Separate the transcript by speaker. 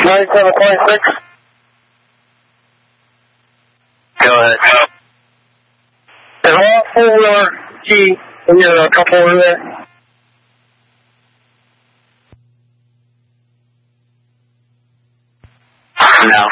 Speaker 1: 9726.
Speaker 2: Go ahead.
Speaker 1: Is all four-wheeler key in your cup over there?
Speaker 2: No.